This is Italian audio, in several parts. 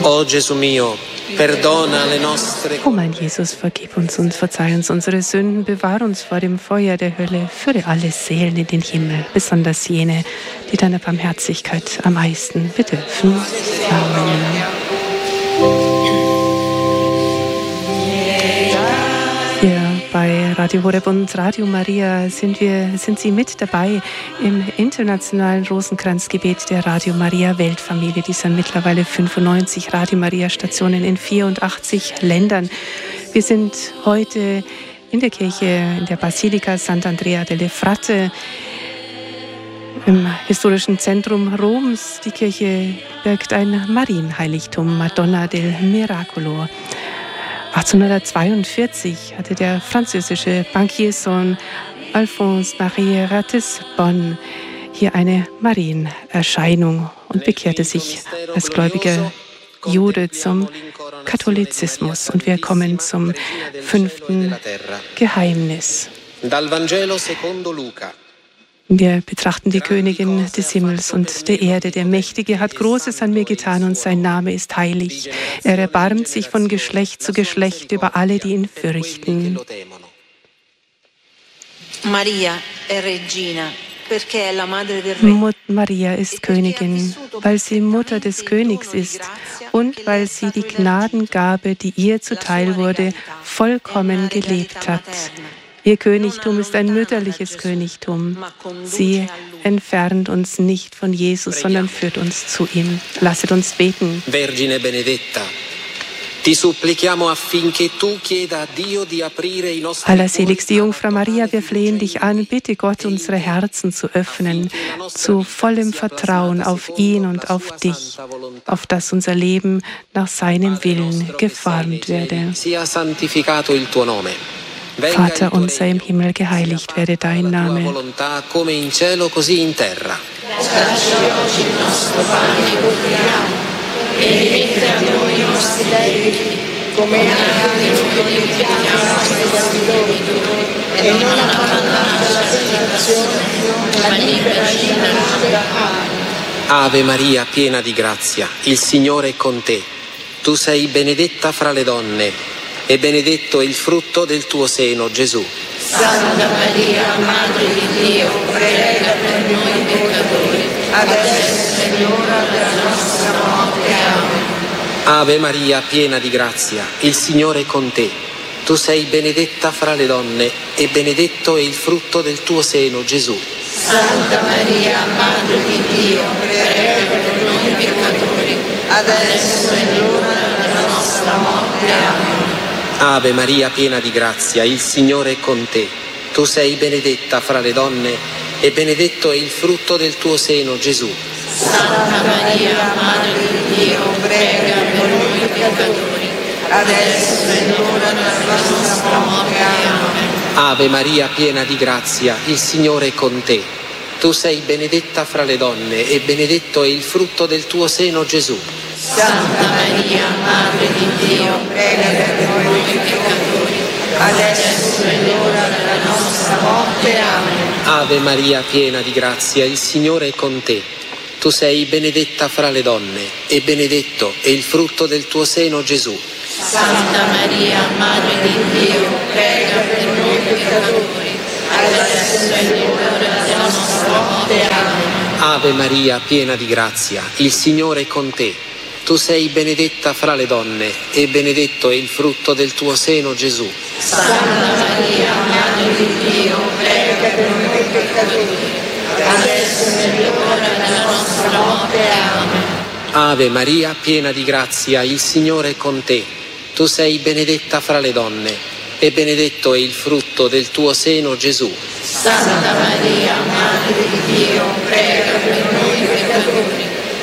O Gesù mio, perdona le nostre... O mein Jesus, vergib uns und verzeih uns unsere Sünden, bewahre uns vor dem Feuer der Hölle, führe alle Seelen in den Himmel, besonders jene, die deiner Barmherzigkeit am meisten bedürfen. Amen. Hier bei Radio Horeb und Radio Maria sind Sie mit dabei im internationalen Rosenkranzgebet der Radio Maria Weltfamilie. Dies sind mittlerweile 95 Radio Maria Stationen in 84 Ländern. Wir sind heute in der Kirche, in der Basilika Sant'Andrea delle Fratte, im historischen Zentrum Roms. Die Kirche birgt ein Marienheiligtum, Madonna del Miracolo. 1842 hatte der französische Bankiersohn Alphonse-Marie Ratisbonne hier eine Marienerscheinung und bekehrte sich als gläubiger Jude zum Katholizismus. Und wir kommen zum 5. Geheimnis. Wir betrachten die Königin des Himmels und der Erde. Der Mächtige hat Großes an mir getan und sein Name ist heilig. Er erbarmt sich von Geschlecht zu Geschlecht über alle, die ihn fürchten. Maria ist Königin, weil sie Mutter des Königs ist und weil sie die Gnadengabe, die ihr zuteil wurde, vollkommen gelebt hat. Ihr Königtum ist ein mütterliches Königtum. Sie entfernt uns nicht von Jesus, sondern führt uns zu ihm. Lasset uns beten. Vergine benedetta, ti supplichiamo affinché tu chieda a Dio di aprire i nostri... Allerseligste Jungfrau Maria, wir flehen dich an, bitte Gott, unsere Herzen zu öffnen, zu vollem Vertrauen auf ihn und auf dich, auf dass unser Leben nach seinem Willen geformt werde. Sia santificato il tuo nome. Vater unser im Himmel, geheiligt werde dein Name. Come in cielo, così in terra. Dacci oggi il nostro pane quotidiano e rimetti a noi i nostri debiti, come anche noi rimettiamo ai nostri debitori, e non abbandonarci alla tentazione, ma liberaci dal male. Ave Maria, piena di grazia, il Signore è con te. Tu sei benedetta fra le donne, e benedetto è il frutto del tuo seno, Gesù. Santa Maria, Madre di Dio, prega per noi peccatori, adesso è l'ora della nostra morte. Amen. Ave Maria, piena di grazia, il Signore è con te. Tu sei benedetta fra le donne, e benedetto è il frutto del tuo seno, Gesù. Santa Maria, Madre di Dio, prega per noi peccatori, adesso è l'ora della nostra morte. Amen. Ave Maria, piena di grazia, il Signore è con te. Tu sei benedetta fra le donne, e benedetto è il frutto del tuo seno, Gesù. Santa Maria, Madre di Dio, prega per noi peccatori, adesso è l'ora della nostra morte. Amen. Ave Maria, piena di grazia, il Signore è con te. Tu sei benedetta fra le donne, e benedetto è il frutto del tuo seno, Gesù. Santa Maria, Madre di Dio, prega per noi peccatori, adesso è l'ora della nostra morte. Amen. Ave Maria, piena di grazia, il Signore è con te. Tu sei benedetta fra le donne, e benedetto è il frutto del tuo seno, Gesù. Santa Maria, Madre di Dio, prega per noi peccatori, adesso è l'ora della nostra morte. Amen. Ave Maria, piena di grazia, il Signore è con te. Tu sei benedetta fra le donne, e benedetto è il frutto del tuo seno, Gesù. Santa Maria, Madre di Dio, prega per noi peccatori, adesso è l'ora della nostra morte. Amen. Ave Maria, piena di grazia, il Signore è con te. Tu sei benedetta fra le donne, e benedetto è il frutto del tuo seno, Gesù. Santa Maria, Madre di Dio, prega per noi peccatori,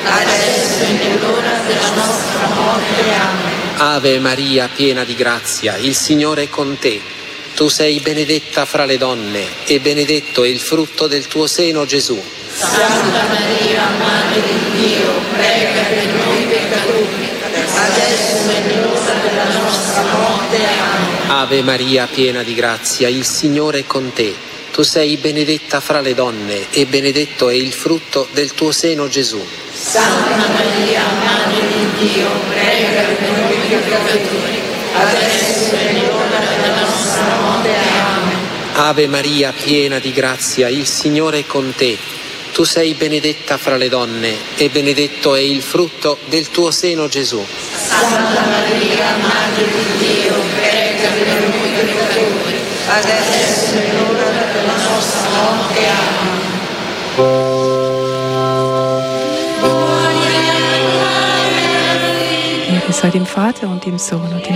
adesso è l'ora della nostra morte. Amen. Ave Maria, piena di grazia, il Signore è con te. Tu sei benedetta fra le donne, e benedetto è il frutto del tuo seno, Gesù. Santa Maria, Madre di Dio, prega per noi peccatori, adesso è l'ora della nostra morte. Amen. Ave Maria, piena di grazia, il Signore è con te. Tu sei benedetta fra le donne, e benedetto è il frutto del tuo seno, Gesù. Santa Maria, Madre di Dio, prega per noi peccatori, adesso è l'ora della nostra morte. Amen. Ave Maria, piena di grazia, il Signore è con te. Tu sei benedetta fra le donne e benedetto è il frutto del tuo seno, Gesù. Santa Maria, Madre di Dio, prega per noi peccatori, adesso è l'ora della nostra morte. Amen. Ehre sei dem Vater und dem Sohn und dem